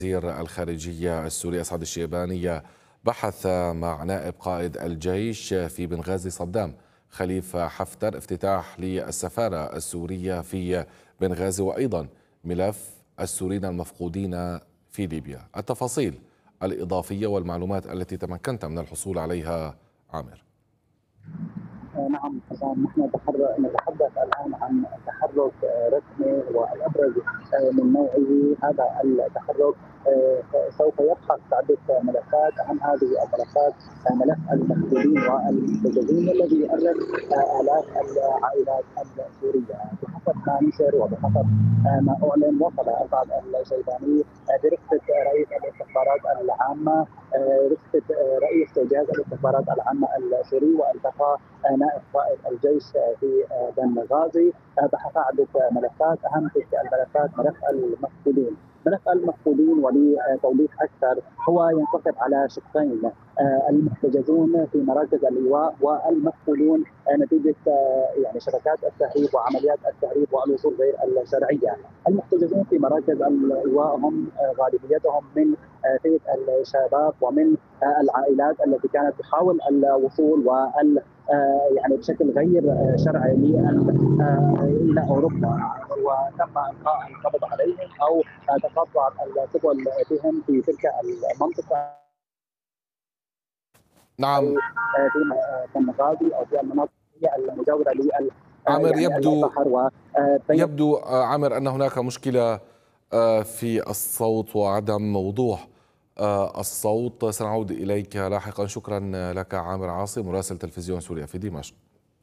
وزير الخارجية السوري أسعد الشيباني بحث مع نائب قائد الجيش في بنغازي صدام خليفة حفتر افتتاح للسفارة السورية في بنغازي، وأيضا ملف السوريين المفقودين في ليبيا. التفاصيل الإضافية والمعلومات التي تمكنت من الحصول عليها عامر. نعم حسام، نحن نتحدث الان عن تحرك رسمي والابرز من نوعه. هذا التحرك سوف يبحث عده ملفات. اهم هذه الملفات ملف المسؤولين والمحتجزين الذي يؤرق الاف العائلات السوريه. بحسب ما نشر وبحسب ما اعلن، وصل اسعد الشيباني برفقه رئيس الاستخبارات العامه، رفقه رئيس جهاز الاستخبارات العامه السوري، والتقى نائب قائد الجيش في بنغازي. بحث عدة ملفات. أهم تلك الملفات ملف المفقودين. ملف المفقودين ولتوضيح أكثر هو ينقسم على شقين: المحتجزون في مراكز اللواء، والمفقودون نتيجة يعني شبكات التهريب وعمليات التهريب والوصول غير الشرعية. المحتجزون في مراكز اللواء هم غالبيتهم من فئة الشباب ومن العائلات التي كانت تحاول الوصول يعني بشكل غير شرعي الى اوروبا، وتم القاء القبض عليهم او تقطعت السبل بهم في تلك المنطقه. نعم في بنغازي او في المناطق المجاوره لل عامر، يعني يبدو عامر أن هناك مشكلة في الصوت وعدم وضوح الصوت. سنعود إليك لاحقا. شكرا لك عامر عاصم، مراسل تلفزيون سوريا في دمشق.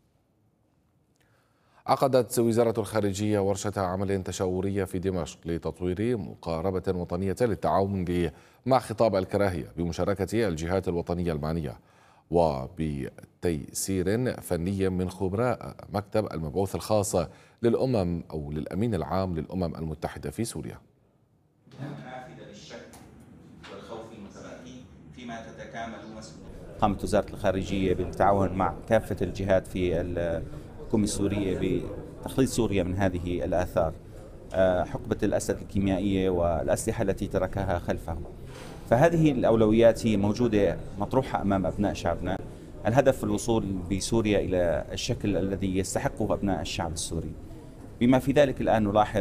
عقدت وزارة الخارجية ورشة عمل تشاورية في دمشق لتطوير مقاربة وطنية للتعاون مع خطاب الكراهية بمشاركة الجهات الوطنية المعنية وبتيسير فني من خبراء مكتب المبعوث الخاص للأمم أو للأمين العام للأمم المتحدة في سوريا. قامت وزارة الخارجية بالتعاون مع كافة الجهات في الحكومة السورية بتخليص سوريا من هذه الآثار، حقبة الأسد الكيميائية والأسلحة التي تركها خلفه. فهذه الأولويات هي موجودة مطروحة أمام أبناء شعبنا. الهدف الوصول بسوريا إلى الشكل الذي يستحقه أبناء الشعب السوري، بما في ذلك الآن نلاحظ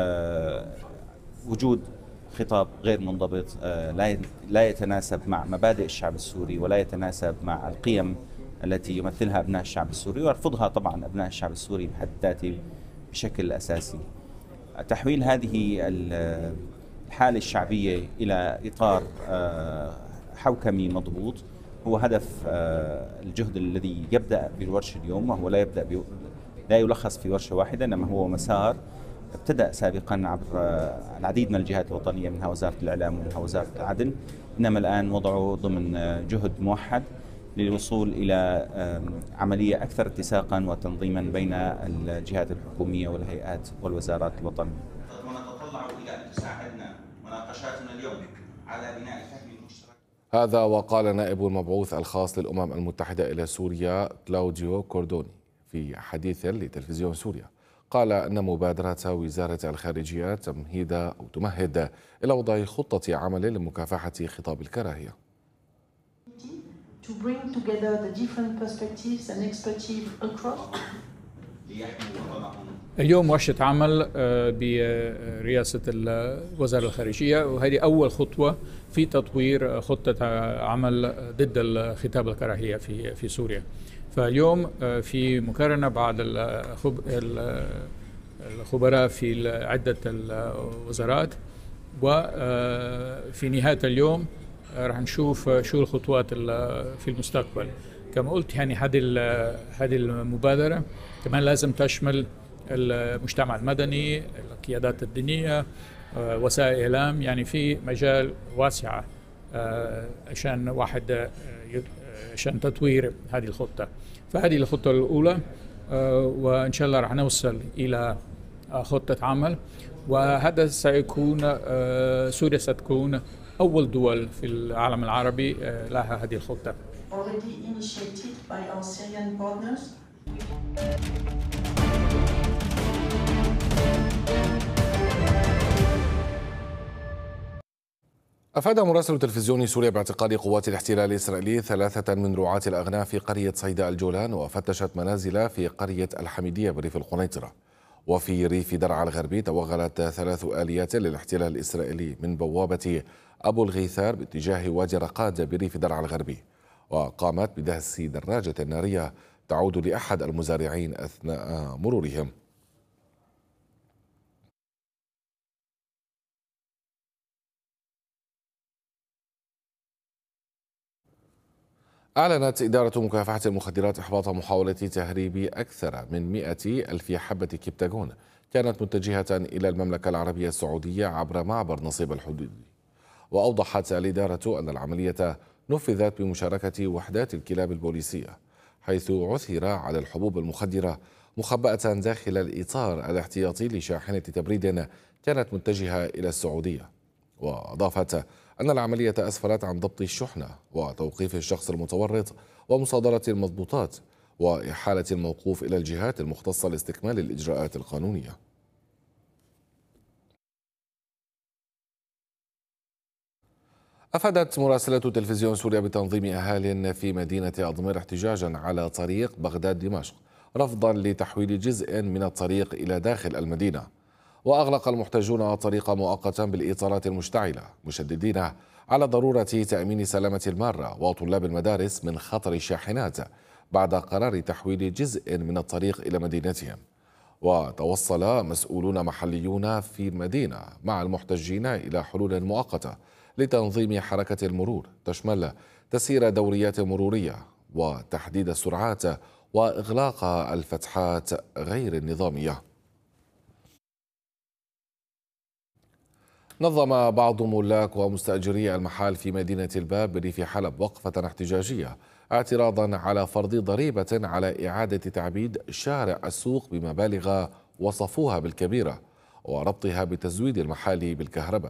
وجود خطاب غير منضبط لا يتناسب مع مبادئ الشعب السوري ولا يتناسب مع القيم التي يمثلها أبناء الشعب السوري ويرفضها طبعا أبناء الشعب السوري بحد ذاته بشكل أساسي. تحويل هذه الحالة الشعبية إلى إطار حوكمي مضبوط هو هدف الجهد الذي يبدأ بالورشة اليوم، وهو لا يلخص في ورشة واحدة، إنما هو مسار ابتدأ سابقا عبر العديد من الجهات الوطنية، منها وزارة الإعلام ومنها وزارة العدل، إنما الآن وضعه ضمن جهد موحد للوصول إلى عملية أكثر اتساقا وتنظيما بين الجهات الحكومية والهيئات والوزارات الوطنية. ونتطلع إلى أن تساعدنا مناقشاتنا اليوم على بناء فهم مشترك. هذا وقال نائب المبعوث الخاص للأمم المتحدة إلى سوريا كلاوديو كوردوني في حديث لتلفزيون سوريا. قال أن مبادرة وزارة الخارجية تمهد إلى وضع خطة عمل لمكافحة خطاب الكراهية. اليوم ورشة عمل برئاسة وزارة الخارجية، وهذه أول خطوة في تطوير خطة عمل ضد خطاب الكراهية في سوريا. فاليوم في مقارنة بعض الخبراء في عدة الوزارات، وفي نهاية اليوم راح نشوف شو الخطوات في المستقبل. كما قلت يعني هذه المبادرة كمان لازم تشمل المجتمع المدني، القيادات الدينية، وسائل الإعلام، يعني في مجال واسع عشان تطوير هذه الخطة. فهذه الخطة الأولى، وإن شاء الله راح نوصل إلى خطة عمل، وهذا سيكون سوريا ستكون أول دول في العالم العربي لها هذه الخطة. أفاد مراسل تلفزيون سوريا باعتقال قوات الاحتلال الإسرائيلي 3 من رعاة الأغنام في قرية صيدا الجولان، وفتشت منازل في قرية الحميدية بريف القنيطرة. وفي ريف درعا الغربي توغلت 3 آليات للاحتلال الإسرائيلي من بوابة أبو الغيثار باتجاه وادي رقاد بريف درعا الغربي، وقامت بدهس دراجة نارية تعود لأحد المزارعين أثناء مرورهم. أعلنت إدارة مكافحة المخدرات إحباط محاولة تهريب أكثر من 100,000 حبة كبتاغون كانت متجهة إلى المملكة العربية السعودية عبر معبر نصيب الحدودي. وأوضحت الإدارة أن العملية نفذت بمشاركة وحدات الكلاب البوليسية، حيث عثر على الحبوب المخدرة مخبأة داخل الإطار الاحتياطي لشاحنة تبريد كانت متجهة إلى السعودية. وأضافت أن العملية أسفرت عن ضبط الشحنة وتوقيف الشخص المتورط ومصادرة المضبوطات وإحالة الموقوف إلى الجهات المختصة لاستكمال الإجراءات القانونية. أفادت مراسلة تلفزيون سوريا بتنظيم أهال في مدينة أضمير احتجاجا على طريق بغداد دمشق رفضا لتحويل جزء من الطريق إلى داخل المدينة. وأغلق المحتجون الطريق مؤقتا بالإطارات المشتعلة، مشددين على ضرورة تأمين سلامة المارة وطلاب المدارس من خطر الشاحنات بعد قرار تحويل جزء من الطريق إلى مدينتهم. وتوصل مسؤولون محليون في المدينة مع المحتجين إلى حلول مؤقتة لتنظيم حركة المرور تشمل تسيير دوريات مرورية وتحديد السرعات وإغلاق الفتحات غير النظامية. نظم بعض ملاك ومستأجري المحال في مدينة الباب بريف حلب وقفة احتجاجية اعتراضا على فرض ضريبة على إعادة تعبيد شارع السوق بمبالغ وصفوها بالكبيرة وربطها بتزويد المحال بالكهرباء.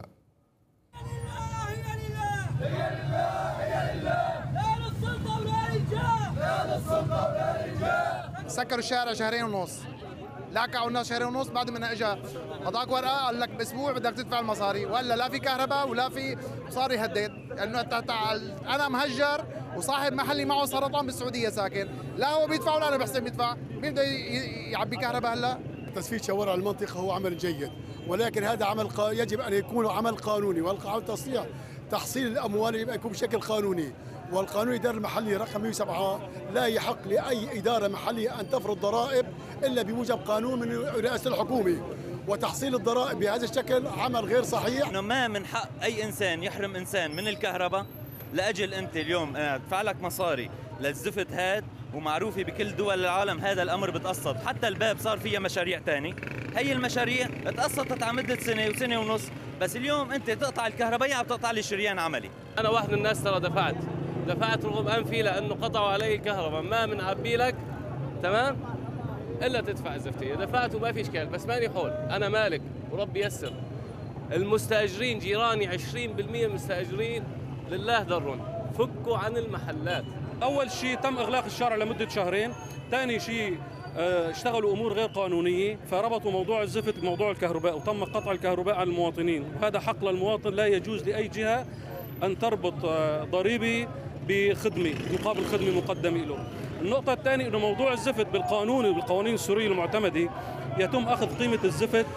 سكروا الشارع 2.5 شهر، لاكعوا الناس 2.5 شهر. بعد ما اجى هذاك ورقه قال لك باسبوع بدك تدفع المصاري، ولا لا في كهرباء ولا في مصاري. هديت لانه انا مهجر وصاحب محلي معه سرطان بالسعوديه ساكن، لا هو بيدفع ولا انا بحسن بيدفع. مين بده يعبي كهرباء هلا؟ تسفيد شوارع المنطقه هو عمل جيد، ولكن هذا عمل يجب ان يكون عمل قانوني، والتصليح تحصيل الاموال يبقى يكون بشكل قانوني. والقانون الإداري المحلي رقم 107 لا يحق لأي إدارة محلية أن تفرض ضرائب إلا بموجب قانون من رئاسة الحكومة، وتحصيل الضرائب بهذا الشكل عمل غير صحيح. إنه ما من حق أي إنسان يحرم إنسان من الكهرباء لأجل أنت اليوم أدفع لك مصاري للزفت هاد، ومعروفة بكل دول العالم هذا الأمر بتقسط. حتى الباب صار فيها مشاريع تاني، هي المشاريع تقسطت على مدة سنة وسنة ونص، بس اليوم أنت تقطع الكهرباء عم تقطع لي شريان عملي. أنا واحد من الناس ترى دفعت رغم أنفي لأنه قطعوا علي الكهرباء، ما بنعبي لك تمام إلا تدفع الزفتية. دفعت وما في إشكال، بس ماني حول، أنا مالك وربي يسر. المستأجرين جيراني 20% مستأجرين لله درهم، فكوا عن المحلات. أول شيء تم إغلاق الشارع لمدة 2 شهر، ثاني شيء اشتغلوا أمور غير قانونية، فربطوا موضوع الزفت بموضوع الكهرباء وتم قطع الكهرباء عن المواطنين، وهذا حق للمواطن. لا يجوز لأي جهة أن تربط ضريبة بخدمة مقابل خدمة مقدمة له. النقطة الثانية أنه موضوع الزفت بالقانون وبالقوانين السورية المعتمدة يتم أخذ قيمة الزفت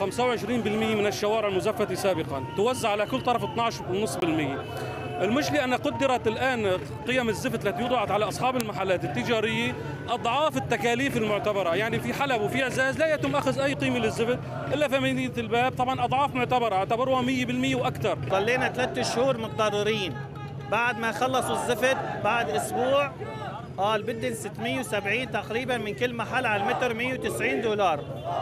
25% من الشوارع المزفتة سابقا، توزع على كل طرف 12.5%. المشكلة أن قدرت الآن قيم الزفت التي وضعت على أصحاب المحلات التجارية أضعاف التكاليف المعتبرة. يعني في حلب وفي عزاز لا يتم أخذ أي قيمة للزفت إلا في مدينة الباب، طبعا أضعاف معتبرة، اعتبروها 100% وأكثر. ضلينا 3 شهور متضررين. بعد ما خلصوا الزفت بعد أسبوع قال بدن 670 تقريبا من كل محل على المتر، $190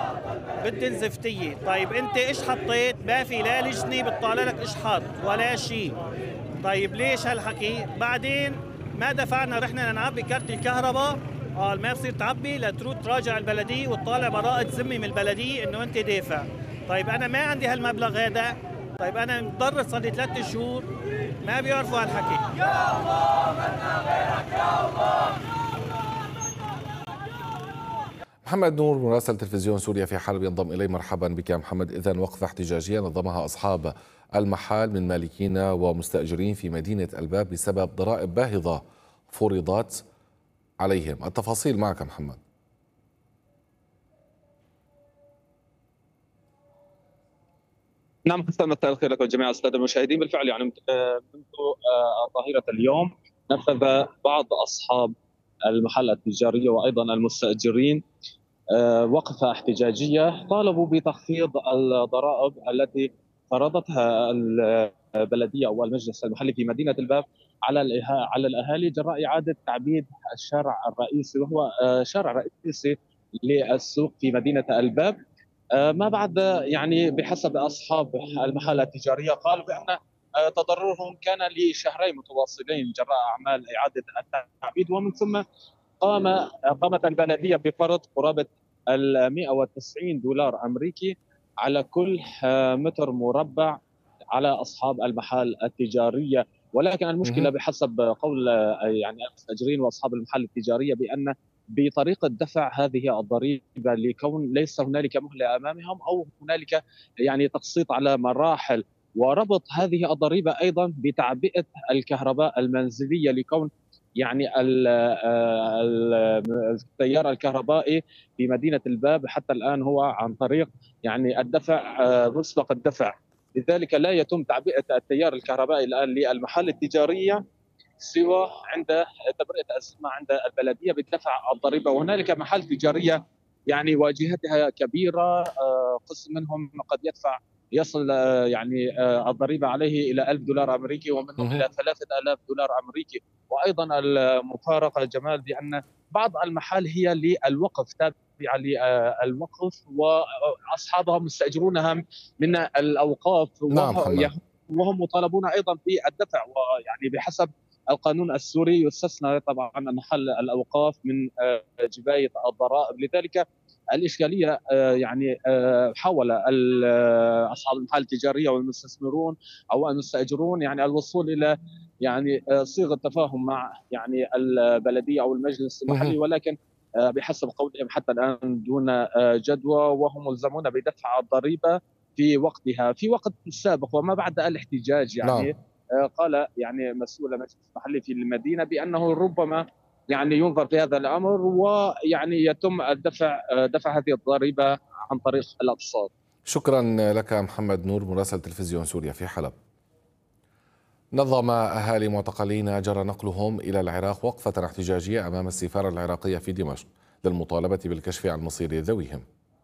بدن زفتية. طيب أنت إيش حطيت؟ ما في لا لجنة بتطالع لك إيش حط ولا شيء. طيب ليش هالحكي؟ بعدين ما دفعنا، رحنا نعبي كارت الكهرباء، قال ما بصير تعبي لتروح تراجع البلدية وتطالع براءة ذمة من البلدية إنه أنت دافع. طيب أنا ما عندي هالمبلغ هذا، طيب أنا متضرر صار لي 3 شهور، ما بيعرفوا هالحكي. يا الله منا غيرك يا الله. محمد نور مراسل تلفزيون سوريا في حلب ينضم إلي. مرحبا بك يا محمد. إذن وقفة احتجاجية نظمها أصحاب المحال من مالكين ومستأجرين في مدينة الباب بسبب ضرائب باهظة فرضت عليهم. التفاصيل معك محمد. نعم حسنا، مساء الخير لكم جميعا الساده المشاهدين. بالفعل يعني منذ ظهيره اليوم نفذ بعض اصحاب المحلات التجاريه وايضا المستاجرين وقفه احتجاجيه، طالبوا بتخفيض الضرائب التي فرضتها البلديه او المجلس المحلي في مدينه الباب على الاهالي جراء اعاده تعبيد الشارع الرئيسي، وهو شارع رئيسي للسوق في مدينه الباب. ما بعد يعني بحسب أصحاب المحلات التجارية قالوا بأن تضررهم كان لشهرين متواصلين جراء أعمال إعادة التعبيد، ومن ثم قامت البلدية بفرض قرابة $190 أمريكي على كل متر مربع على أصحاب المحال التجارية. ولكن المشكلة بحسب قول يعني المستأجرين وأصحاب المحال التجارية بأن بطريقة دفع هذه الضريبة لكون ليس هنالك مهلة أمامهم أو هنالك يعني تقسيط على مراحل، وربط هذه الضريبة أيضا بتعبئة الكهرباء المنزلية لكون يعني التيار الكهربائي في مدينة الباب حتى الآن هو عن طريق يعني الدفع مسبق الدفع، لذلك لا يتم تعبئة التيار الكهربائي الآن للمحال التجارية سوى عند تبرئة الزمة عند البلدية بدفع الضريبة. وهنالك محال تجارية يعني واجهتها كبيرة، قسم منهم قد يصل يعني الضريبة عليه إلى $1000 أمريكي ومنهم إلى $3000 أمريكي. وأيضا المفارقة جمال بأن بعض المحال هي للوقف، تابعة للوقف وأصحابها مستأجرونها من الأوقاف. نعم وهم مطالبون أيضا بالدفع، ويعني بحسب القانون السوري يستثنى طبعا محل الأوقاف من جباية الضرائب. لذلك الإشكالية يعني حاول أصحاب المحال التجارية والمستثمرون أو المستأجرون يعني الوصول إلى يعني صيغة تفاهم مع يعني البلدية أو المجلس المحلي، ولكن بحسب قولهم حتى الآن دون جدوى، وهم ملزمون بدفع الضريبة في وقتها في وقت سابق وما بعد الاحتجاج. يعني قال يعني مسؤول مجلس محلي في المدينة بأنه ربما يعني ينظر في هذا الأمر ويعني يتم دفع هذه الضريبة عن طريق الأقساط. شكرا لك محمد نور مراسل تلفزيون سوريا في حلب. نظم أهالي معتقلين جرى نقلهم إلى العراق وقفة احتجاجية أمام السفارة العراقية في دمشق للمطالبة بالكشف عن مصير ذويهم.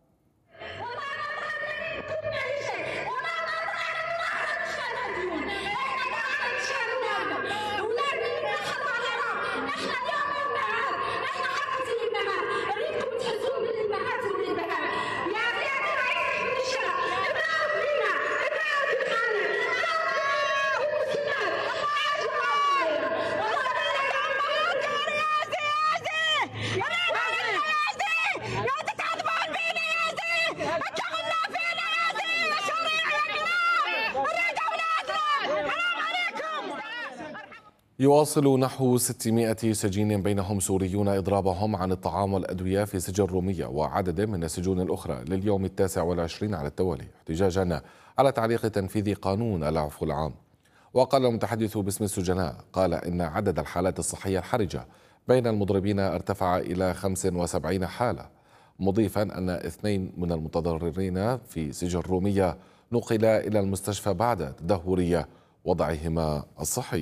يواصل نحو 600 سجين بينهم سوريون إضرابهم عن الطعام والأدوية في سجن رومية وعدد من السجون الأخرى لليوم 29 على التوالي احتجاجا على تعليق تنفيذ قانون العفو العام. وقال المتحدث باسم السجناء قال إن عدد الحالات الصحية الحرجة بين المضربين ارتفع إلى 75 حالة، مضيفا أن 2 من المتضررين في سجن رومية نقلا إلى المستشفى بعد تدهور وضعهما الصحي.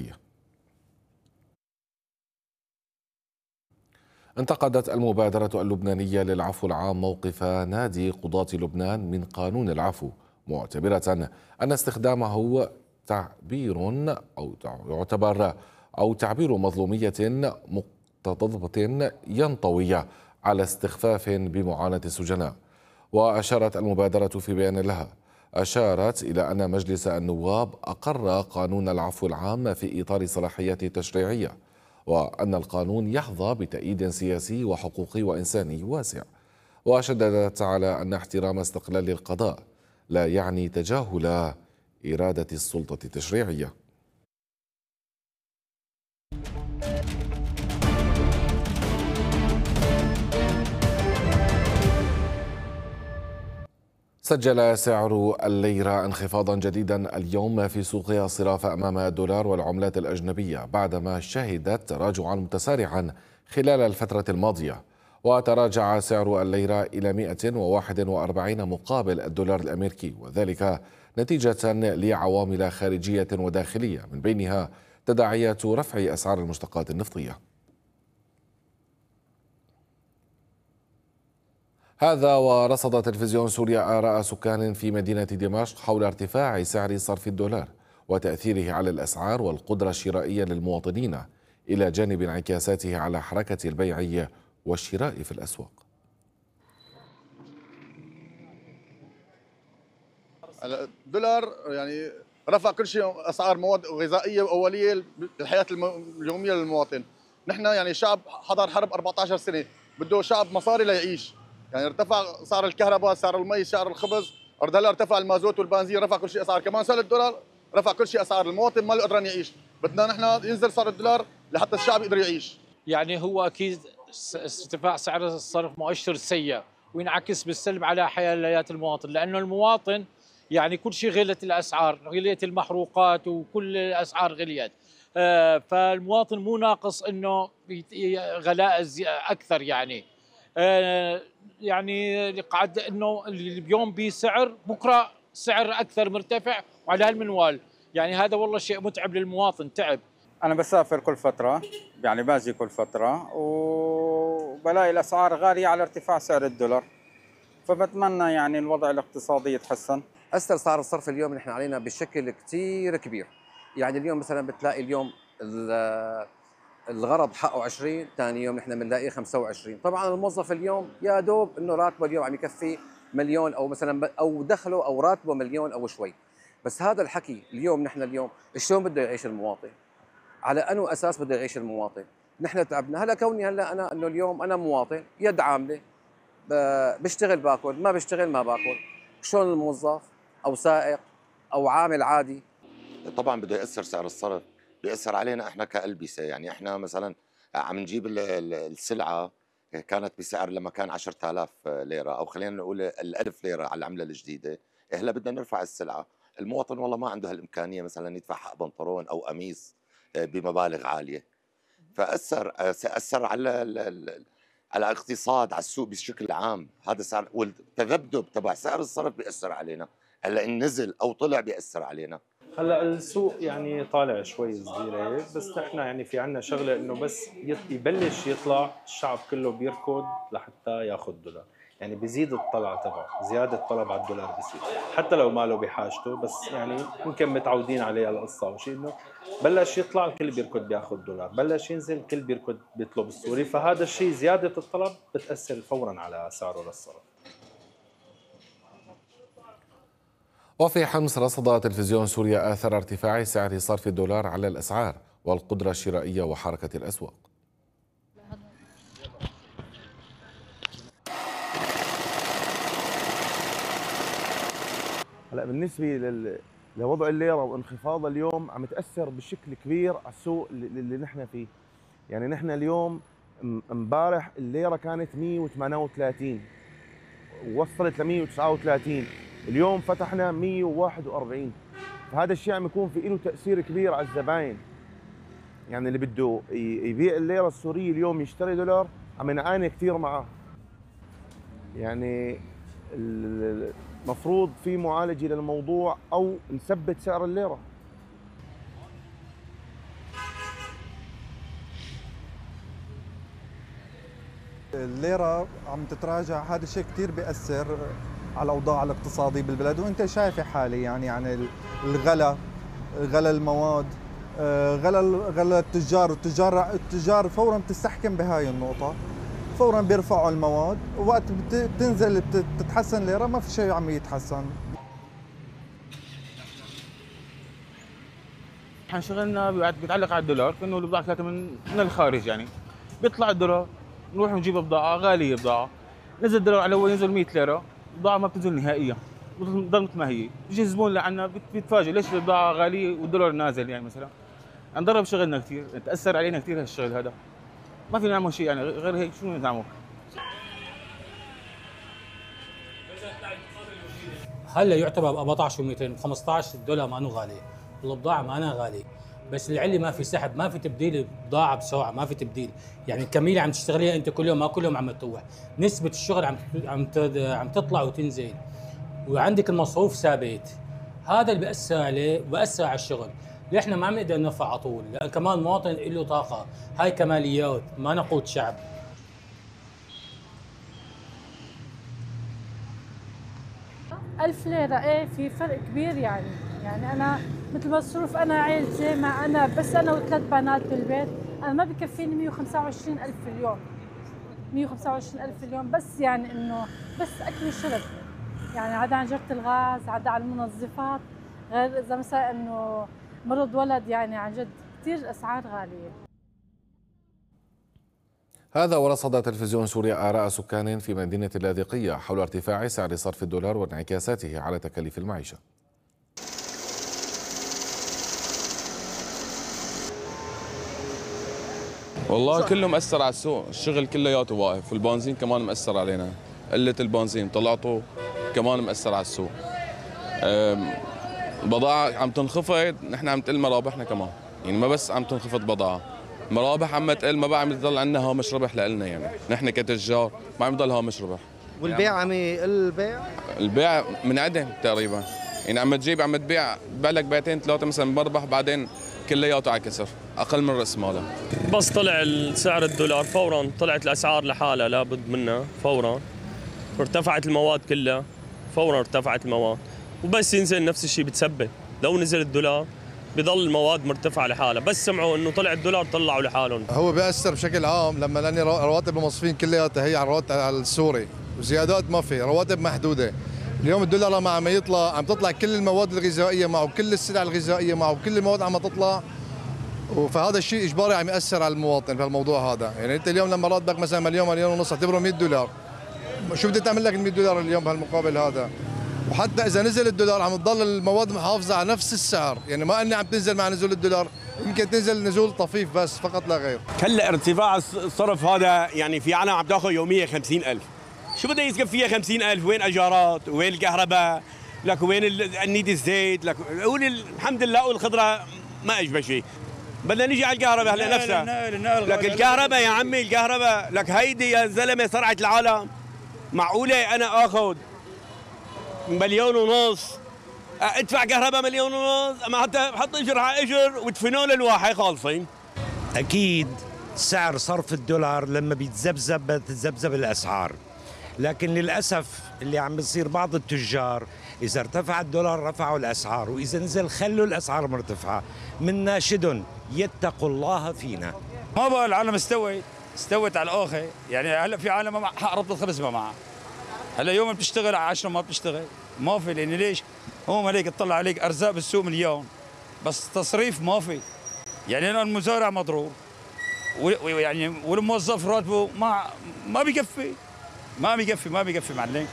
انتقدت المبادرة اللبنانية للعفو العام موقف نادي قضاة لبنان من قانون العفو، معتبرة أن استخدامه تعبير مظلومية مقتضبة ينطوي على استخفاف بمعاناة السجناء. وأشارت المبادرة في بيان لها إلى أن مجلس النواب أقر قانون العفو العام في إطار صلاحيات تشريعية، وأن القانون يحظى بتأييد سياسي وحقوقي وإنساني واسع. وشددت على أن احترام استقلال القضاء لا يعني تجاهل إرادة السلطة التشريعية. سجل سعر الليرة انخفاضا جديدا اليوم في سوقها الصرافة أمام الدولار والعملات الأجنبية بعدما شهدت تراجعا متسارعا خلال الفترة الماضية، وتراجع سعر الليرة إلى 141 مقابل الدولار الأمريكي، وذلك نتيجة لعوامل خارجية وداخلية من بينها تداعيات رفع أسعار المشتقات النفطية. هذا ورصد تلفزيون سوريا آراء سكان في مدينة دمشق حول ارتفاع سعر صرف الدولار وتأثيره على الأسعار والقدرة الشرائية للمواطنين، إلى جانب انعكاساته على حركة البيع والشراء في الأسواق. الدولار يعني رفع كل شيء، أسعار مواد غذائية وأولية بالحياة اليومية للمواطن. نحن يعني شعب حضر حرب 14 سنة، بده شعب مصاري ليعيش. يعني ارتفع سعر الكهرباء، سعر المي، سعر الخبز، هلا ارتفع المازوت والبنزين، رفع كل شيء اسعار، كمان سعر الدولار رفع كل شيء اسعار، المواطن ما له قدران يعيش. بدنا نحن ينزل سعر الدولار لحتى الشعب يقدر يعيش. يعني هو اكيد ارتفاع سعر الصرف مؤشر سيء وينعكس بالسلب على حياة المواطن، لانه المواطن يعني كل شيء غلت الاسعار، غليت المحروقات وكل الاسعار غليت. فالمواطن مو ناقص انه غلاء اكثر، يعني قعد انه اليوم بسعر بكره سعر اكثر مرتفع وعلى هالمنوال، يعني هذا والله شيء متعب للمواطن، تعب. انا بسافر كل فتره، يعني باجي كل فتره وبلاقي الاسعار غاليه على ارتفاع سعر الدولار، فبتمنى يعني الوضع الاقتصادي يتحسن. اثر سعر الصرف اليوم نحن علينا بشكل كثير كبير، يعني اليوم مثلا بتلاقي اليوم الغرض حقه 20، ثاني يوم نحن بنلاقيه 25. طبعا الموظف اليوم يا دوب انه راتبه اليوم عم يكفي مليون، او مثلا او دخله او راتبه مليون او شوي. بس هذا الحكي اليوم نحن اليوم شلون بده يعيش المواطن؟ على انه اساس بده يعيش المواطن؟ نحن تعبنا. هلا كوني هلا انا انه اليوم انا مواطن يد عامله، بشتغل باكل، ما بشتغل ما باكل. شلون الموظف او سائق او عامل عادي؟ طبعا بده ياثر سعر الصرف، بيأثر علينا احنا كألبسة. يعني احنا مثلا عم نجيب السلعة كانت بسعر لما كان 10,000 ليرة، او خلينا نقول 1000 ليرة على العملة الجديدة. هلا بدنا نرفع السلعة، المواطن والله ما عنده هالإمكانية مثلا يدفع حق بنطلون او قميص بمبالغ عالية. فأثر على الاقتصاد، على السوق بشكل عام. هذا سعر، والتذبذب تبع سعر الصرف بيأثر علينا، هلا ان نزل او طلع بيأثر علينا. هلا السوق يعني طالع شوي صغير هيك، بس نحن يعني في عنا شغله انه بس يبلش يطلع الشعب كله بيركض لحتى ياخذ دولار، يعني بيزيد الطلع تبعه، زياده الطلب على الدولار بيصير، حتى لو ما له بحاجته، بس يعني يمكن متعودين عليها القصه او شيء، انه بلش يطلع الكل بيركض بياخذ دولار، بلش ينزل الكل بيركض بيطلب السوري، فهذا الشيء زياده الطلب بتاثر فورا على سعره للصرف. وفي حمص رصد تلفزيون سوريا آثار ارتفاع سعر صرف الدولار على الأسعار والقدرة الشرائية وحركة الأسواق. هلا بالنسبة لوضع الليرة وانخفاضها اليوم عم تأثر بشكل كبير على السوق اللي نحن فيه. يعني نحن اليوم امبارح الليرة كانت 138 ووصلت ل 139، اليوم فتحنا 141. فهذا الشيء عم يكون في له تأثير كبير على الزباين. يعني اللي بده يبيع الليرة السورية اليوم يشتري دولار عم ينعاني كثير معاه. يعني المفروض في معالجة للموضوع أو نثبت سعر الليرة. الليرة عم تتراجع، هذا الشيء كثير بيأثر على الأوضاع الاقتصادية بالبلد، وأنت شايفة حالي يعني الغلا، غلا المواد، غلا التجار، والتجار فورا بتستحكم بهاي النقطة، فورا بيرفعوا المواد، ووقت بتنزل بتتحسن الليرة ما في شيء عم يتحسن. احنا شغلنا بيتعلق على الدولار، كأنه البضاعة كانت من الخارج، يعني بيطلع الدولار نروح نجيب بضاعة غالية، بضاعة نزل الدولار على اول ينزل 100 ليرة، البضاعة ما بتنزل نهائيا، بتضل مثل ما هي، بيجي الزبون لعنا بيتفاجئ ليش البضاعة غالية والدولار نازل. يعني مثلا نضرب شغلنا كثير، تأثر علينا كثير هالشغل هذا، ما فينا نعمل شيء يعني غير هيك. شو نعمل؟ هلا يعتبر ب 14 و200 15 الدولار ما انه غالي، البضاعه ما أنا غالي، بس اللي ما في سحب، ما في تبديل بضاعه بسرعه، ما في تبديل، يعني الكميه عم تشتغليها انت كل يوم، ما كل يوم عم تروح، نسبه الشغل عم تطلع وتنزل، وعندك المصروف ثابت، هذا اللي بيأثر عليه وبيأثر على الشغل، اللي احنا ما عم نقدر نرفع على طول، لان كمان المواطن له طاقه، هاي كماليات ما نقود شعب. 1000 ليرة ايه في فرق كبير يعني أنا مثل مصروف أنا عيلتي مع أنا بس أنا وثلاث بنات بالبيت، أنا ما بكفيني 125,000 في اليوم، 125,000 في اليوم، بس يعني إنه بس أكل وشرب، يعني عدا عن جرة الغاز، عدا عن المنظفات، غير إذا مثلا إنه مرض ولد، يعني عن جد كثير الأسعار غالية. هذا ورصد تلفزيون سوريا آراء سكان في مدينة اللاذقية حول ارتفاع سعر صرف الدولار وانعكاساته على تكاليف المعيشة. والله كله مأثر على السوق، الشغل كلياته واقف، والبنزين كمان مأثر علينا، قلة البنزين طلعته كمان مأثر على السوق. البضاعة عم تنخفض، نحن عم تقل مرابحنا كمان، يعني ما بس عم تنخفض بضاعة، مرابح عم تقل، ما بقى عم يضل عندنا هامش ربح لنا، يعني نحن كتجار ما عم يضل هامش ربح. والبيع عم يقل البيع منعدم تقريبا، يعني عم تبيع لك بيعتين ثلاثة مثلا مربح، بعدين كلياته على كسر، اقل من راس ماله. بس طلع سعر الدولار فورا طلعت الاسعار لحالها لابد منها فورا، ارتفعت المواد كلها فورا، ارتفعت المواد، وبس ينزل نفس الشيء بتثبت، لو نزل الدولار بضل المواد مرتفعه لحالها، بس سمعوا انه طلع الدولار طلعوا لحالهم. هو بيأثر بشكل عام لاني رواتب الموظفين كلياتها هي على الرواتب على السوري، وزيادات ما في، رواتب محدوده. اليوم الدولار لما عم يطلع عم تطلع كل المواد الغذائيه معه، كل السلع الغذائيه معه، كل المواد عم تطلع، فهذا الشيء اجباري عم يأثر على المواطن في الموضوع هذا، يعني انت اليوم لما راتبك مثلا مليون ونص اعتبره 100 دولار، شو بدك تعمل لك ال 100 دولار اليوم بهالمقابل هذا؟ وحتى اذا نزل الدولار عم تضل المواد محافظه على نفس السعر، يعني ما اني عم تنزل مع نزول الدولار، يمكن تنزل نزول طفيف بس فقط لا غير. هلا ارتفاع الصرف هذا يعني في عالم عم تاخذ يوميا 50,000، شو بده يسقف فيها 50,000؟ وين اجارات؟ وين الكهرباء؟ لك وين النيد الزيت؟ لك قول الحمد لله والخضره ما اجبى شيء. بدنا نيجي على الكهرباء هلا نفسها. لك الكهرباء يا عمي، الكهرباء لك هيدي يا زلمه صرعت العالم. معقوله انا اخذ 1.5 مليون ادفع كهرباء 1.5 مليون؟ اما حتى حط اجر على اجر وتفنول الواحد خالصين. اكيد سعر صرف الدولار لما بيتذبذب بتتذبذب الاسعار، لكن للاسف اللي عم بيصير بعض التجار اذا ارتفع الدولار رفعوا الاسعار، واذا نزل خلوا الاسعار مرتفعه. من ناشدهم يتقوا الله فينا. ما بقى العالم استوت على الاخر، يعني هلا في عالم حق ربط الخبز ما معها. هلا يوم بتشتغل 10 ما بتشتغل، ما في، لان ليش؟ هو مالك تطلع عليك ارزاق بالسوق مليون، بس تصريف ما في. يعني انا المزارع مضروب، ويعني والموظف راتبه ما بيكفي معلم.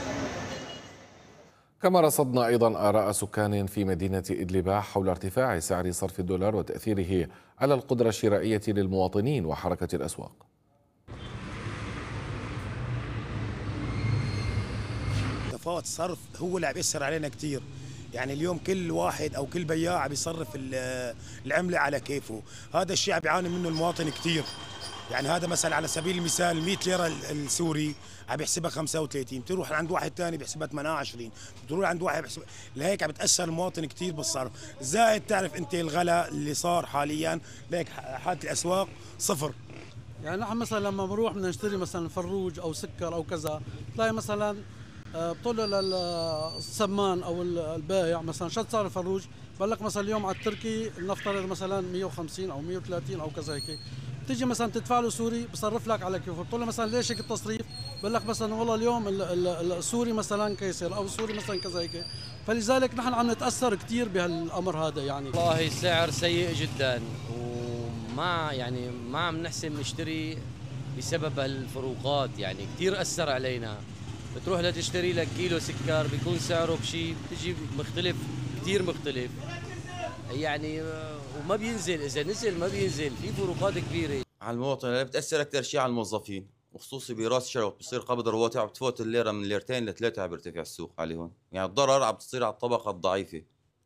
كما رصدنا أيضا آراء سكان في مدينة إدلب حول ارتفاع سعر صرف الدولار وتأثيره على القدرة الشرائية للمواطنين وحركة الأسواق. تفاوت الصرف هو اللي عم يأثر علينا كثير، يعني اليوم كل واحد او كل بياع عم يصرف العمله على كيفه، هذا الشيء عم يعاني منه المواطن كثير. يعني هذا مثلا على سبيل المثال 100 ليره السوري عم يحسبها 35، بتروح عند واحد ثاني بيحسبها 28، بتروح عند واحد بيحسبها، لهيك عم بتاثر المواطن كثير بالصرف. زائد تعرف انت الغلاء اللي صار حاليا، لهيك حاله الاسواق صفر. يعني نحن مثلا لما بنروح بدنا نشتري مثلا فروج او سكر او كذا، تلاقي مثلا بتقول للسمان او البائع مثلا شو صار الفروج؟ بقول لك مثلا اليوم على التركي لنفترض مثلا 150 او 130 او كذا هيك، بتيجي مثلا تدفع له سوري بصرف لك على كيفه، بتقول له مثلا ليش هيك التصريف؟ بقول لك مثلا والله اليوم السوري مثلا كيسر او السوري مثلا كذا هيك، فلذلك نحن عم نتاثر كثير بهالامر هذا. يعني والله السعر سيء جدا، وما يعني ما عم نحسن نشتري بسبب هالفروقات، يعني كثير اثر علينا. بتروح لتشتري لك كيلو سكر بيكون سعره بشيء بتجي مختلف كثير مختلف، يعني وما بينزل، اذا نزل ما بينزل، في فروقات كبيره على المواطن. اللي بتاثر اكثر شيء على الموظفين، وخصوصي براس الشهر وقت بصير قبض رواتب عم بتفوت الليره من ليرتين لثلاثه عم بيرتفع السوق عليهم، يعني الضرر عم بتصير على الطبقه الضعيفه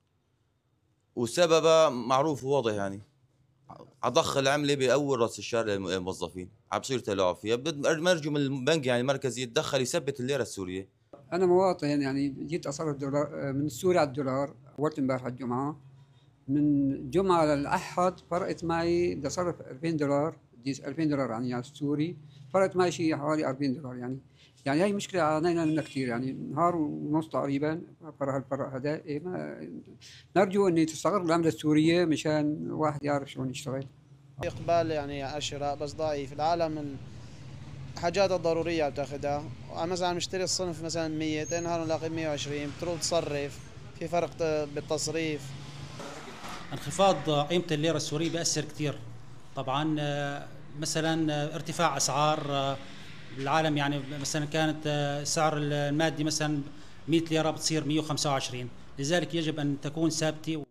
وسببها معروف وواضح، يعني ضخ العمله باول راس الشهر للموظفين عم بصير تلاعب فيها. نرجو من البنك يعني المركزي يتدخل يثبت الليره السوريه. انا مواطن يعني جيت اصرف دولار من سوريا على الدولار اول امبارح الجمعه، من الجمعه للاحد فرقت معي بدي اصرف 2000 دولار، بدي 2000 دولار يعني على السوري، فرقت معي شيء حوالي 40 دولار يعني هي مشكله عانينا منها كثير، يعني نهار ونص تقريبا الفرق هذا. نرجو ان تستقر العمله السوريه مشان الواحد يعرف شلون يشتغل. اقبال يعني على الشراء بس ضعيف. العالم الحاجات الضروريه عم تاخذها، مثلا مشتري الصنف مثلا 100 تنهار نلاقي 120، بتروح تصرف في فرق بالتصريف. انخفاض قيمه الليره السوريه بيأثر كثير طبعا. مثلا ارتفاع اسعار العالم، يعني مثلا كانت سعر المادي مثلا 100 ليره بتصير 125، لذلك يجب ان تكون ثابته.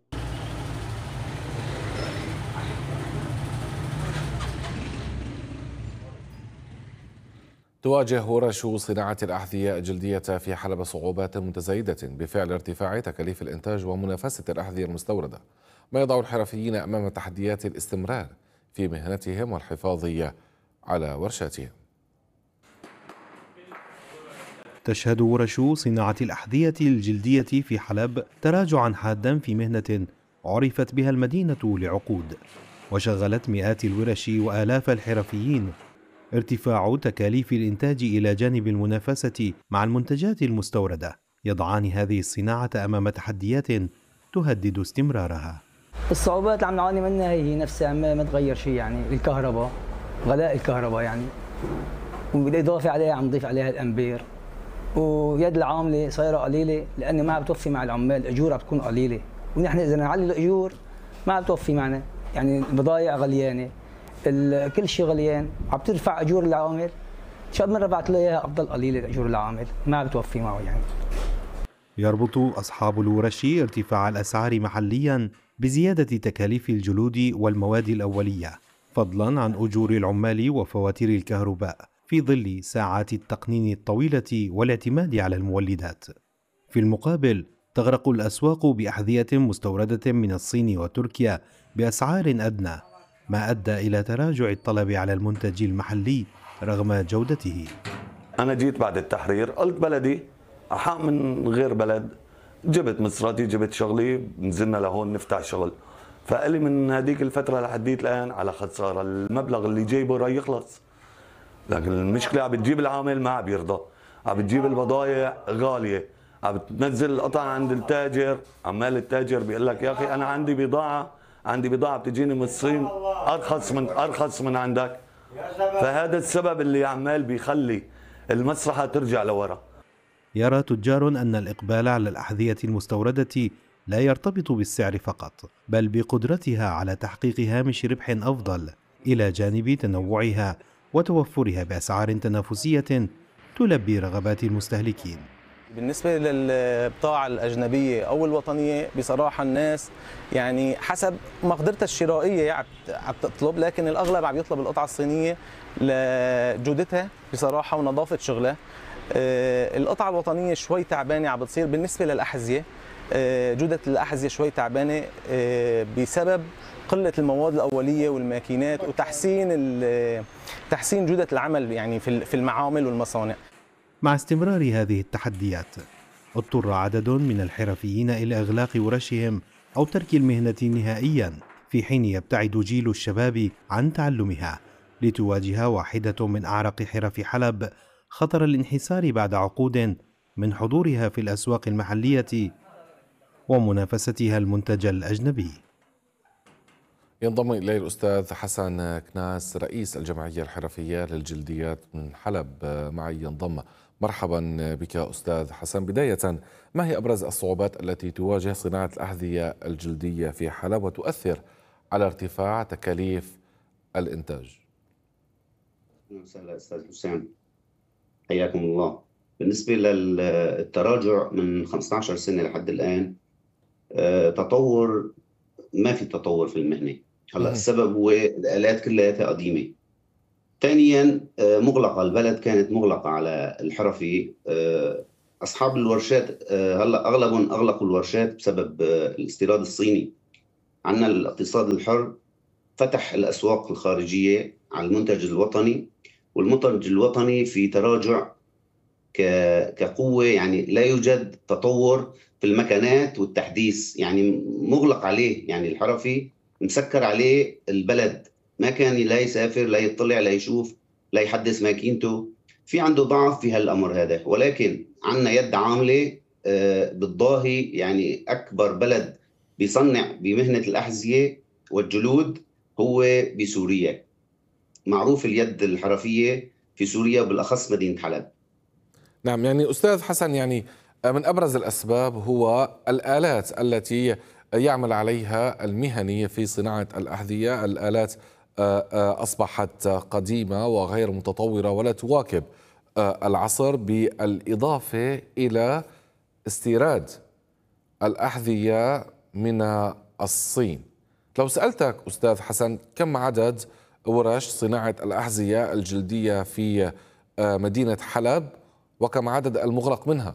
تواجه ورش صناعة الأحذية الجلدية في حلب صعوبات متزايدة بفعل ارتفاع تكاليف الإنتاج ومنافسة الأحذية المستوردة، ما يضع الحرفيين أمام تحديات الاستمرار في مهنتهم والحفاظ على ورشاتهم. تشهد ورش صناعة الأحذية الجلدية في حلب تراجعا حادا في مهنة عرفت بها المدينة لعقود، وشغلت مئات الورش وآلاف الحرفيين. ارتفاع تكاليف الإنتاج إلى جانب المنافسة مع المنتجات المستوردة يضعان هذه الصناعة أمام تحديات تهدد استمرارها. الصعوبات اللي عم نعاني منها هي نفسها، ما تغير شيء، يعني الكهرباء، غلاء الكهرباء يعني، وبالإضافة عليها عم نضيف عليها الأمبير، ويد العاملة صايرة قليلة لأنه ما عم بتوفي مع العمال، الأجور عم تكون قليلة، ونحن إذا نعلي الأجور ما عم بتوفي معنا، يعني البضائع غليانة، كل شيء غليان، عم ترفع أجور العامل، شو ما رفعت له إياها أفضل قليلة أجور العامل، ما عم بتوفي معه يعني. يربط أصحاب الورش ارتفاع الأسعار محليا بزيادة تكاليف الجلود والمواد الأولية، فضلا عن أجور العمال وفواتير الكهرباء، في ظل ساعات التقنين الطويلة والاعتماد على المولدات. في المقابل تغرق الأسواق بأحذية مستوردة من الصين وتركيا بأسعار أدنى، ما أدى إلى تراجع الطلب على المنتج المحلي رغم جودته. أنا جيت بعد التحرير قلت بلدي أحق من غير بلد، جبت مصراتي، جبت شغلي، نزلنا لهون نفتح شغل، فقالي من هذيك الفترة لحديت الآن على خسارة، المبلغ اللي جايبه راح يخلص، لكن المشكلة عم بتجيب العامل ما عم يرضى، عم بتجيب البضائع غالية، عم بتنزل القطع عند التاجر، عمال التاجر بيقول لك يا أخي أنا عندي بضاعة بتجيني من الصين أرخص من عندك، فهذا السبب اللي عمال بيخلي المسرحة ترجع لورا. يرى تجار أن الإقبال على الأحذية المستوردة لا يرتبط بالسعر فقط، بل بقدرتها على تحقيق هامش ربح أفضل، إلى جانب تنوعها وتوفرها بأسعار تنافسية تلبي رغبات المستهلكين. بالنسبة للبضاعة الأجنبية أو الوطنية بصراحة الناس يعني حسب مقدرتها الشرائية عم تطلب، لكن الأغلب عم يطلب القطعة الصينية لجودتها بصراحة ونظافة شغلها. القطعة الوطنية شوي تعبانة عم بتصير. بالنسبة للأحذية جودة الأحذية شوي تعبانة بسبب قلة المواد الأولية والماكينات وتحسين جودة العمل يعني في المعامل والمصانع. مع استمرار هذه التحديات اضطر عدد من الحرفيين إلى إغلاق ورشهم أو ترك المهنة نهائيا، في حين يبتعد جيل الشباب عن تعلمها لتواجه واحدة من أعرق حرف حلب خطر الانحسار بعد عقود من حضورها في الأسواق المحلية ومنافستها المنتج الأجنبي. ينضم إليه الأستاذ حسن كناس رئيس الجمعية الحرفية للجلديات من حلب معي ينضم. مرحبا بك أستاذ حسن. بداية، ما هي أبرز الصعوبات التي تواجه صناعة الأحذية الجلدية في حلب وتؤثر على ارتفاع تكاليف الإنتاج؟ وسهلا أستاذ حسام، حياكم الله. بالنسبة للتراجع من 15 سنة لحد الآن تطور، ما في تطور في المهنة. هلا السبب هو الآلات كلها قديمة، ثانيا مغلقة، البلد كانت مغلقة على الحرفي. أصحاب الورشات هلا أغلبهم أغلقوا الورشات بسبب الاستيراد الصيني. عندنا الاقتصاد الحر فتح الأسواق الخارجية على المنتج الوطني، والمنتج الوطني في تراجع كقوة، يعني لا يوجد تطور في المكانات والتحديث، يعني مغلق عليه، يعني الحرفي مسكر عليه البلد، ما كان لا يسافر لا يطلع لا يشوف لا يحدث ماكينته. في عنده ضعف في هالأمر هذا، ولكن عندنا يد عاملة بالضاهي. يعني أكبر بلد بيصنع بمهنة الأحذية والجلود هو بسوريا، معروف اليد الحرفية في سوريا بالأخص مدينة حلب. نعم، يعني أستاذ حسن، يعني من أبرز الأسباب هو الآلات التي يعمل عليها المهني في صناعة الأحذية. الآلات أصبحت قديمة وغير متطورة ولا تواكب العصر، بالإضافة إلى استيراد الأحذية من الصين. لو سألتك أستاذ حسن، كم عدد ورش صناعة الأحذية الجلدية في مدينة حلب وكم عدد المغلق منها؟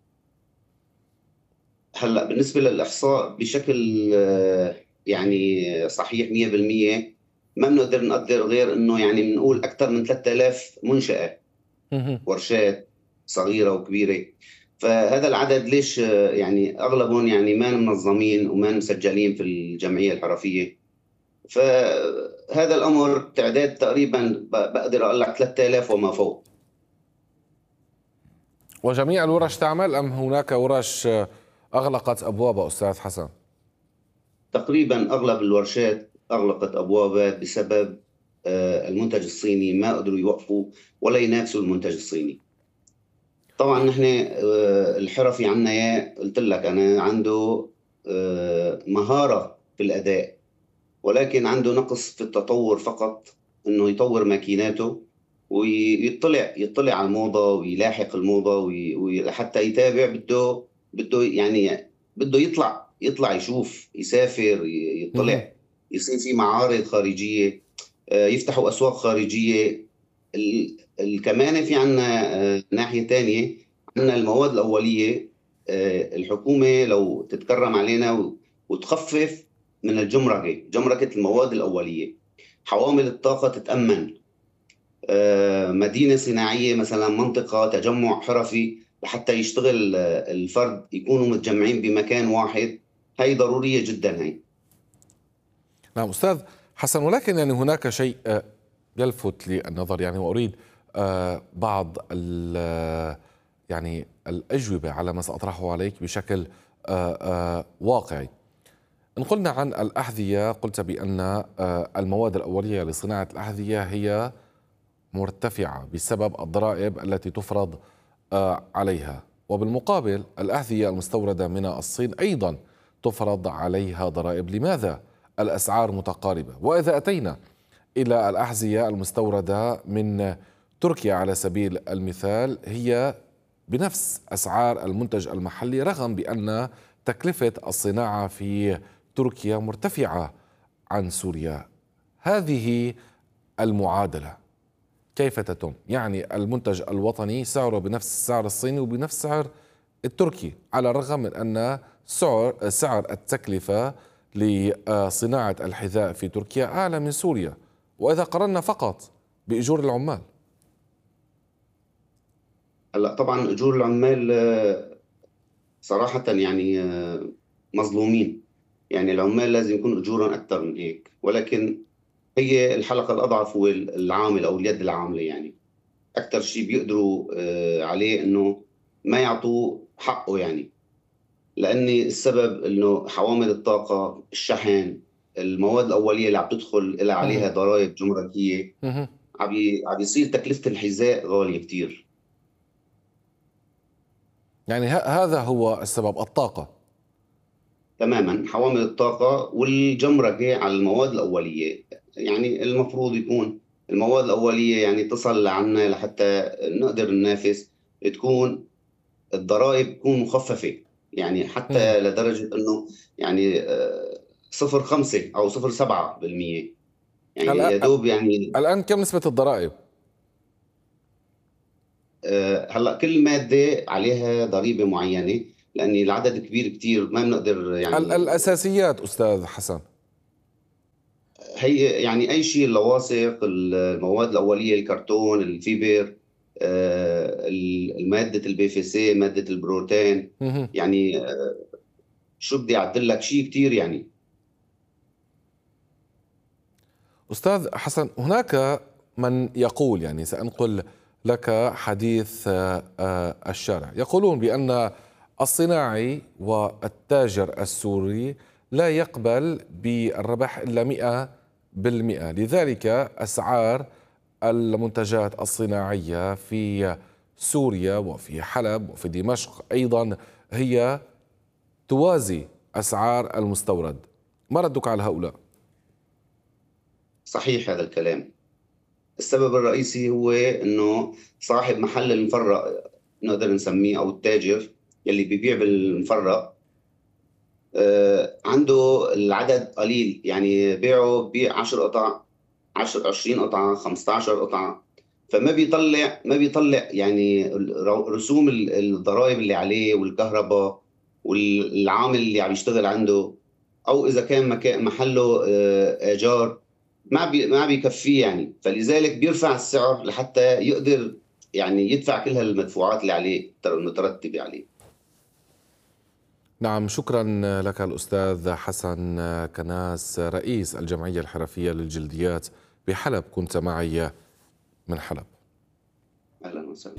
هلا بالنسبة للإحصاء بشكل يعني صحيح 100%، ما بنقدر نقدر غير إنه يعني بنقول أكثر من 3000 منشأة، ورشات صغيرة وكبيرة. فهذا العدد ليش يعني أغلبهم يعني ما منظمين وما مسجلين في الجمعية الحرفية. فهذا الأمر تعداد تقريبا بقدر أقول لك 3000 وما فوق. وجميع الورش تعمل أم هناك ورش أغلقت أبوابها أستاذ حسن؟ تقريبا أغلب الورشات أغلقت أبوابها بسبب المنتج الصيني، ما قدروا يوقفوا ولا ينافسوا المنتج الصيني. طبعا نحن الحرفي عنا قلت لك أنا عنده مهارة في الأداء، ولكن عنده نقص في التطور فقط، إنه يطور ماكيناته ويطلع على الموضة ويلاحق الموضة وحتى يتابع. بده يعني بده يطلع يشوف، يسافر، يطلع، يصير في معارض خارجية، يفتحوا أسواق خارجية. كمان في عنا ناحية تانية، عنا المواد الأولية. الحكومة لو تتكرم علينا وتخفف من جمركة المواد الأولية، حوامل الطاقة تتأمن، مدينة صناعية مثلا، منطقة تجمع حرفي لحتى يشتغل الفرد، يكونوا متجمعين بمكان واحد. هي ضرورية جدا هي. نعم أستاذ حسن، ولكن يعني هناك شيء يلفت للنظر، يعني وأريد بعض يعني الأجوبة على ما سأطرحه عليك بشكل واقعي. إن قلنا عن الأحذية، قلت بأن المواد الأولية لصناعة الأحذية هي مرتفعة بسبب الضرائب التي تفرض عليها، وبالمقابل الأحذية المستوردة من الصين أيضا تفرض عليها ضرائب. لماذا الأسعار متقاربة؟ وإذا أتينا إلى الأحذية المستوردة من تركيا على سبيل المثال، هي بنفس أسعار المنتج المحلي، رغم بأن تكلفة الصناعة في تركيا مرتفعة عن سوريا. هذه المعادلة كيف تتم؟ يعني المنتج الوطني سعره بنفس السعر الصيني وبنفس السعر التركي، على الرغم من أن سعر التكلفة لصناعة الحذاء في تركيا أعلى من سوريا، وإذا قررنا فقط بأجور العمال. هلا طبعا أجور العمال صراحة يعني مظلومين، يعني العمال لازم يكون أجورهم أكثر من هيك، ولكن هي الحلقة الأضعف هو العامل أو اليد العاملة. يعني أكثر شيء بيقدروا عليه إنه ما يعطوه حقه، يعني لأن السبب إنه حوامل الطاقة، الشحن، المواد الأولية اللي عم تدخل إلى عليها ضرائب جمركية، عم يصير تكلفة الحذاء غالية كتير. يعني هذا هو السبب، الطاقة تماما، حوامل الطاقة والجمركة على المواد الأولية. يعني المفروض يكون المواد الأولية يعني تصل عنا لحتى نقدر ننافس، تكون الضرائب تكون مخففة، يعني حتى لدرجة أنه يعني 0.5 أو 0.7%. يعني يا دوب يعني الآن كم نسبة الضرائب؟ هلا كل مادة عليها ضريبة معينة، لأن العدد كبير كتير ما بنقدر يعني الأساسيات أستاذ حسن. هي يعني أي شيء، اللواصق، المواد الأولية، الكرتون، الفيبر، مادة البي في سي، مادة البروتين، يعني شو بدي أعدل لك شيء كتير يعني. أستاذ حسن، هناك من يقول، يعني سأنقل لك حديث الشارع، يقولون بأن الصناعي والتاجر السوري لا يقبل بالربح إلا 100%، لذلك أسعار المنتجات الصناعية في سوريا وفي حلب وفي دمشق أيضا هي توازي أسعار المستورد. ما ردك على هؤلاء؟ صحيح هذا الكلام. السبب الرئيسي هو انه صاحب محل المفرق نقدر نسميه او التاجر يلي بيبيع بالمفرق عنده العدد قليل، يعني بيع 10 قطع، 20 قطعة، 15 قطعة، فما بيطلع يعني رسوم الضرائب اللي عليه والكهرباء والعامل اللي عم يشتغل عنده، او اذا كان محله ايجار ما بيكفيه يعني، فلذلك بيرفع السعر لحتى يقدر يعني يدفع كل هالمدفوعات اللي عليه المترتبة عليه. نعم، شكرا لك الأستاذ حسن كناس، رئيس الجمعية الحرفية للجلديات بحلب، كنت معي من حلب. أهلا وسهلا.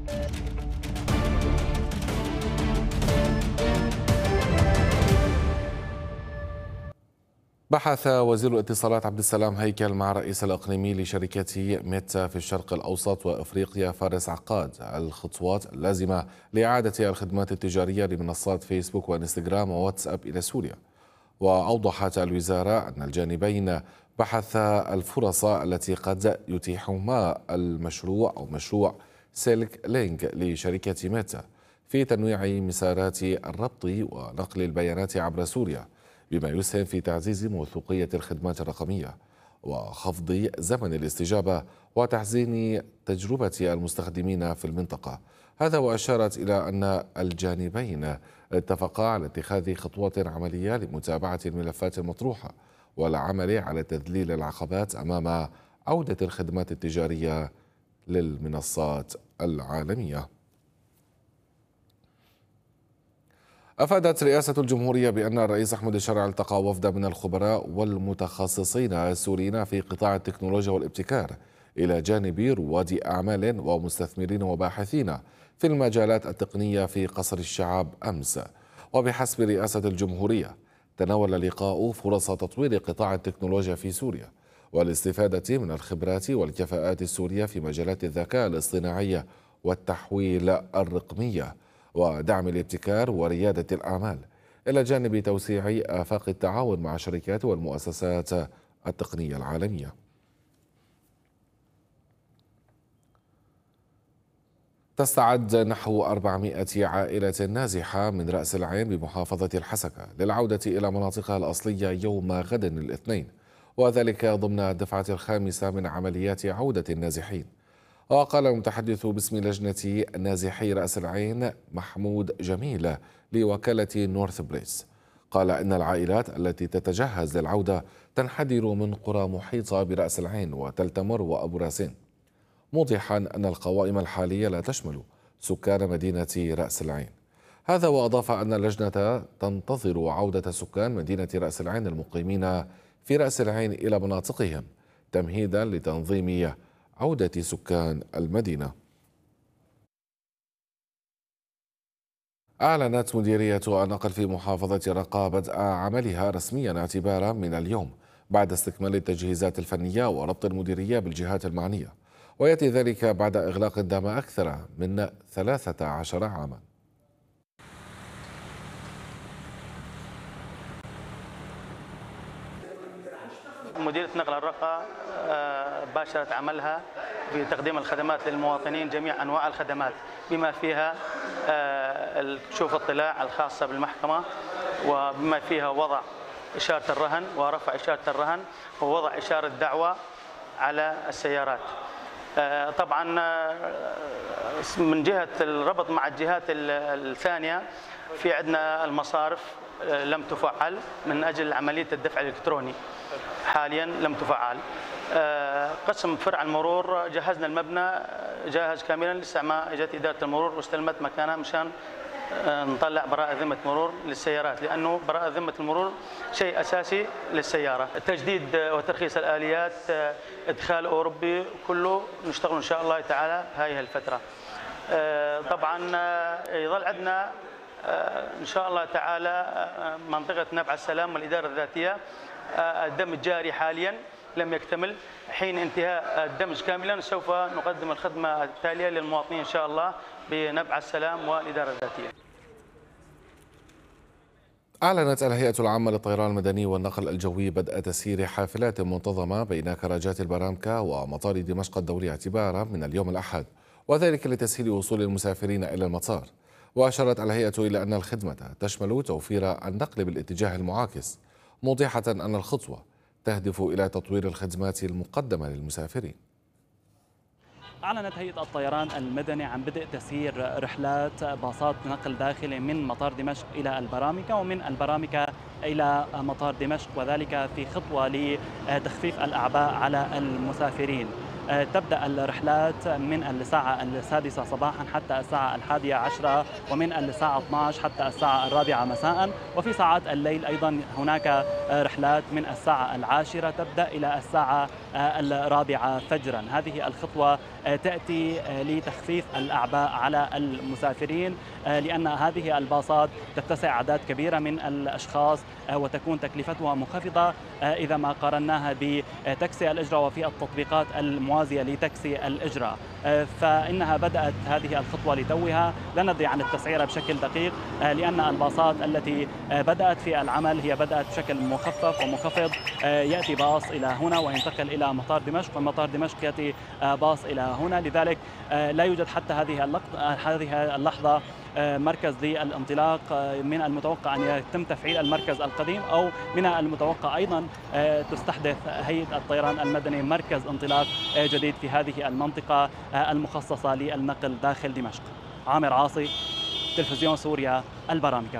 بحث وزير الاتصالات عبد السلام هيكل مع الرئيس الإقليمي لشركة ميتا في الشرق الأوسط وأفريقيا فارس عقاد الخطوات اللازمة لإعادة الخدمات التجارية لمنصات فيسبوك وإنستغرام وواتساب إلى سوريا. وأوضحت الوزارة أن الجانبين بحث الفرص التي قد يتيحهما المشروع أو مشروع سيلك لينك لشركة ميتا في تنويع مسارات الربط ونقل البيانات عبر سوريا، بما يسهم في تعزيز موثوقية الخدمات الرقمية وخفض زمن الاستجابة وتحسين تجربة المستخدمين في المنطقة. هذا وأشارت إلى أن الجانبين اتفقا على اتخاذ خطوات عملية لمتابعة الملفات المطروحة والعمل على تذليل العقبات أمام عودة الخدمات التجارية للمنصات العالمية. أفادت رئاسة الجمهورية بأن الرئيس أحمد الشرع التقى وفدا من الخبراء والمتخصصين السوريين في قطاع التكنولوجيا والابتكار إلى جانب رواد أعمال ومستثمرين وباحثين في المجالات التقنية في قصر الشعب أمس. وبحسب رئاسة الجمهورية تناول اللقاء فرص تطوير قطاع التكنولوجيا في سوريا والاستفادة من الخبرات والكفاءات السورية في مجالات الذكاء الاصطناعي والتحويل الرقمي ودعم الابتكار وريادة الأعمال، إلى جانب توسيع آفاق التعاون مع الشركات والمؤسسات التقنية العالمية. تستعد نحو 400 عائلة نازحة من رأس العين بمحافظة الحسكة للعودة إلى مناطقها الأصلية يوم غد الاثنين، وذلك ضمن الدفعة الخامسة من عمليات عودة النازحين. وقال المتحدث باسم لجنة نازحي رأس العين محمود جميل لوكالة نورث بريس، قال إن العائلات التي تتجهز للعودة تنحدر من قرى محيطة برأس العين وتلتمر وأبو راسين، موضحا أن القوائم الحالية لا تشمل سكان مدينة رأس العين. هذا وأضاف أن اللجنة تنتظر عودة سكان مدينة رأس العين المقيمين في رأس العين إلى مناطقهم تمهيدا لتنظيم عودة سكان المدينة. أعلنت مديرية النقل في محافظة رقة بدء عملها رسميا اعتبارا من اليوم بعد استكمال التجهيزات الفنية وربط المديرية بالجهات المعنية، ويأتي ذلك بعد إغلاق دام أكثر من 13 عاما. مديرية نقل الرقة باشرت عملها بتقديم الخدمات للمواطنين، جميع أنواع الخدمات بما فيها شوف الاطلاع الخاصة بالمحكمة، وبما فيها وضع إشارة الرهن ورفع إشارة الرهن ووضع إشارة دعوة على السيارات. طبعا من جهة الربط مع الجهات الثانية في عندنا المصارف لم تفعل من أجل عملية الدفع الإلكتروني، حاليا لم تفعل. قسم فرع المرور جهزنا المبنى جاهز كاملا، لسه ما اجت إدارة المرور واستلمت مكانها مشان نطلع براءة ذمة مرور للسيارات، لأنه براءة ذمة المرور شيء أساسي للسيارة. تجديد وترخيص الآليات، إدخال أوروبي، كله نشتغل إن شاء الله تعالى هذه الفترة. طبعا يظل عندنا إن شاء الله تعالى منطقة نبع السلام والإدارة الذاتية الدمج جاري حاليا لم يكتمل. حين انتهاء الدمج كاملا سوف نقدم الخدمة التالية للمواطنين إن شاء الله بنبع السلام والإدارة الذاتية. أعلنت الهيئة العامة للطيران المدني والنقل الجوي بدء تسيير حافلات منتظمة بين كراجات البرامكة ومطار دمشق الدولي اعتبارا من اليوم الأحد، وذلك لتسهيل وصول المسافرين إلى المطار. وأشارت الهيئة إلى أن الخدمة تشمل توفير النقل بالاتجاه المعاكس، موضحة أن الخطوة تهدف إلى تطوير الخدمات المقدمة للمسافرين. أعلنت هيئة الطيران المدني عن بدء تسيير رحلات باصات نقل داخلي من مطار دمشق إلى البرامكة ومن البرامكة إلى مطار دمشق، وذلك في خطوة لتخفيف الأعباء على المسافرين. تبدأ الرحلات من الساعة 6 صباحا حتى الساعة 11، ومن الساعة 12 حتى الساعة 4 مساء، وفي ساعات الليل أيضا هناك رحلات من الساعة 10 تبدأ إلى الساعة 4 فجرا. هذه الخطوة تأتي لتخفيف الأعباء على المسافرين، لأن هذه الباصات تتسع أعداد كبيرة من الأشخاص وتكون تكلفتها منخفضة إذا ما قارناها بتاكسي الأجرة وفي التطبيقات الموازية لتاكسي الأجرة. فإنها بدأت هذه الخطوة لتوها، لا ندري عن التسعير بشكل دقيق، لأن الباصات التي بدأت في العمل هي بدأت بشكل مخفف ومنخفض. يأتي باص إلى هنا وينتقل إلى مطار دمشق، ومطار دمشق يأتي باص إلى هنا. لذلك لا يوجد حتى هذه اللحظة مركز للانطلاق. من المتوقع أن يتم تفعيل المركز القديم، أو من المتوقع أيضا تستحدث هيئة الطيران المدني مركز انطلاق جديد في هذه المنطقة المخصصة للنقل داخل دمشق. عامر عاصي، تلفزيون سوريا، البرامكة.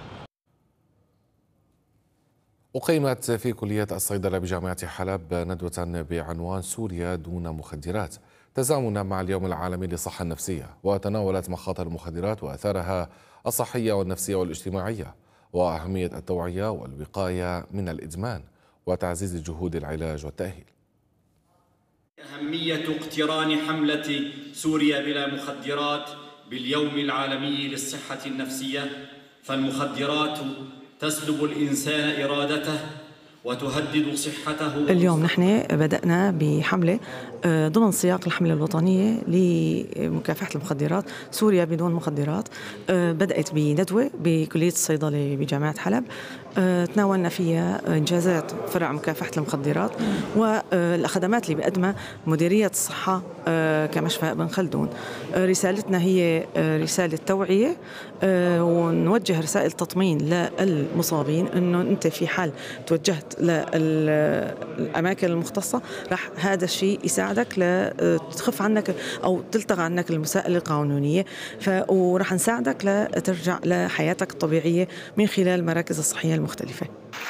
أقيمت في كلية الصيدلة بجامعة حلب ندوة بعنوان سوريا دون مخدرات، تزامنا مع اليوم العالمي للصحة النفسية، وتناولت مخاطر المخدرات وآثارها الصحية والنفسية والاجتماعية، وأهمية التوعية والوقاية من الإدمان، وتعزيز جهود العلاج والتأهيل. أهمية اقتران حملة سوريا بلا مخدرات باليوم العالمي للصحة النفسية، فالمخدرات تسلب الإنسان إرادته وتهدد صحته. اليوم نحن بدأنا بحملة ضمن سياق الحملة الوطنية لمكافحة المخدرات، سوريا بدون مخدرات. بدأت بندوة بكلية الصيدلة بجامعة حلب، تناولنا فيها إنجازات فرع مكافحة المخدرات والخدمات اللي بقدمها مديرية الصحة كمشفى ابن خلدون. رسالتنا هي رسالة توعية، ونوجه رسائل تطمين للمصابين إنه أنت في حال توجهت للأماكن المختصة راح هذا الشيء يساعدك لتخف عنك أو تلتغى عنك المسائل القانونية، وراح نساعدك لترجع لحياتك الطبيعية من خلال المراكز الصحية المختلفة.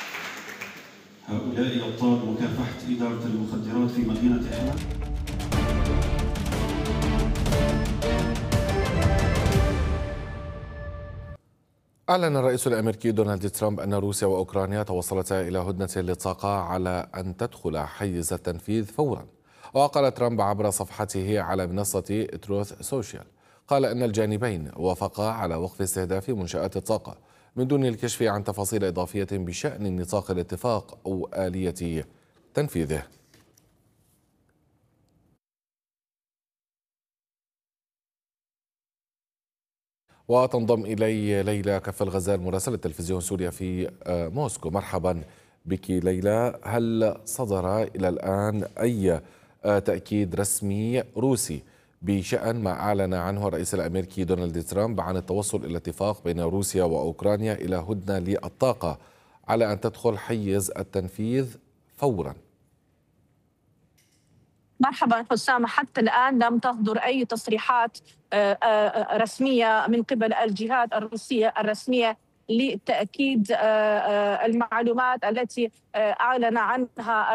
هؤلاء أبطال مكافحة إدارة المخدرات في مدينة حلب. أعلن الرئيس الأمريكي دونالد ترامب أن روسيا وأوكرانيا توصلتا إلى هدنة للطاقة على أن تدخل حيز التنفيذ فورا. وقال ترامب عبر صفحته على منصة تروث سوشيال، قال أن الجانبين وافقا على وقف استهداف منشآت الطاقة من دون الكشف عن تفاصيل إضافية بشأن نطاق الاتفاق أو آلية تنفيذه. وتنضم إلي ليلى كف الغزال مراسلة تلفزيون سوريا في موسكو. مرحبا بك ليلى. هل صدر إلى الآن أي تأكيد رسمي روسي بشأن ما أعلن عنه الرئيس الأمريكي دونالد ترامب عن التوصل إلى اتفاق بين روسيا وأوكرانيا إلى هدنة للطاقة على أن تدخل حيز التنفيذ فورا. مرحبا حسام، حتى الآن لم تصدر أي تصريحات رسمية من قبل الجهات الروسية الرسمية لتأكيد المعلومات التي أعلن عنها